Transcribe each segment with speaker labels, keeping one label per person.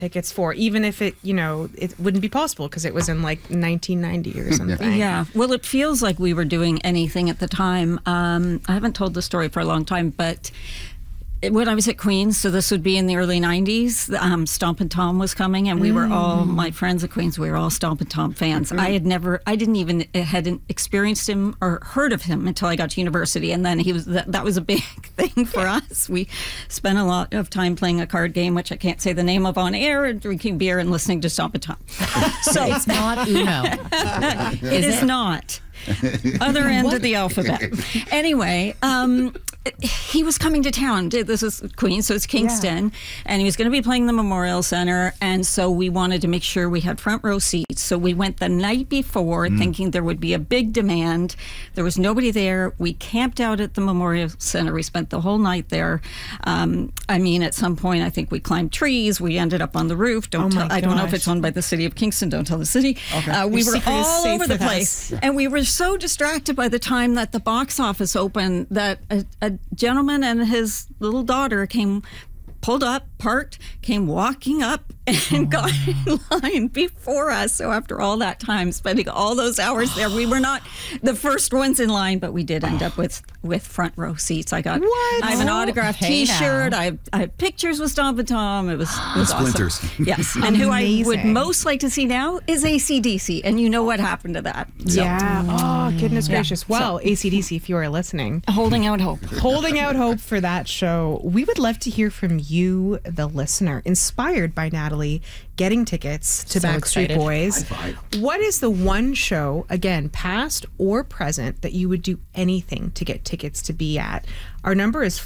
Speaker 1: tickets for, even if it, it wouldn't be possible because it was in like 1990 or something.
Speaker 2: Yeah. Well, it feels like we were doing anything at the time. I haven't told the story for a long time, but when I was at Queen's, so this would be in the early 90s, Stompin' Tom was coming, and we were all, my friends at Queen's, we were all Stompin' Tom fans. I hadn't experienced him or heard of him until I got to university, and then that was a big thing for us. We spent a lot of time playing a card game, which I can't say the name of on air, and drinking beer and listening to Stompin' Tom.
Speaker 3: So it's not Uno.
Speaker 2: It is not. Other end of the alphabet. Anyway, he was coming to town. This is Queens, so it's Kingston, and he was going to be playing the Memorial Center, and so we wanted to make sure we had front row seats. So we went the night before thinking there would be a big demand. There was nobody there. We camped out at the Memorial Center. We spent the whole night there. At some point, I think we climbed trees. We ended up on the roof. I don't know if it's owned by the city of Kingston. Don't tell the city. Okay. We were all over the place, and we were so distracted by the time that the box office opened that a gentleman and his little daughter pulled up, parked, came walking up and got in line before us. So after all that time, spending all those hours there, we were not the first ones in line, but we did end up with front row seats. I have an autographed T-shirt. I have pictures with Stompin' Tom. It was
Speaker 4: Splinters.
Speaker 2: Awesome. Yes. And who I would most like to see now is AC/DC. And you know what happened to that. So.
Speaker 1: Yeah. Oh, goodness gracious. Well, AC/DC, if you are listening.
Speaker 2: Holding out hope.
Speaker 1: Holding out hope for that show. We would love to hear from you, the listener, inspired by Natalie getting tickets to Backstreet Boys. What is the one show, again, past or present, that you would do anything to get tickets to be at? Our number is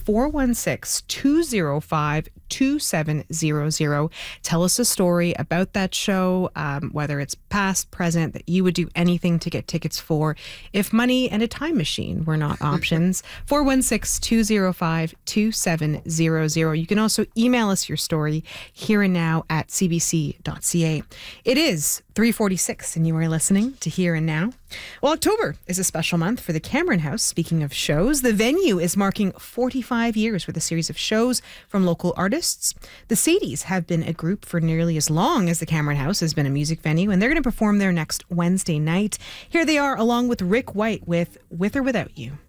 Speaker 1: 416-205-2700. Tell us a story about that show, whether it's past, present, that you would do anything to get tickets for if money and a time machine were not options. 416-205-2700. You can also email us your story here and now at cbc.ca. It is 3:46 and you are listening to Here and Now. Well, October is a special month for the Cameron House. Speaking of shows, the venue is marking 45 years with a series of shows from local artists. The Sadies have been a group for nearly as long as the Cameron House has been a music venue, and they're going to perform there next Wednesday night. Here they are along with Rick White with or Without You.